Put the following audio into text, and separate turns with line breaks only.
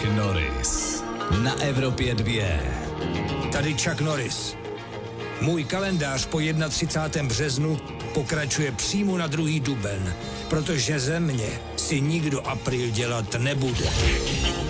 Norris na Evropě 2.
Tady Chuck Norris. Můj kalendář po 31. březnu pokračuje přímo na 2. duben, protože ze mě si nikdo apríl dělat nebude.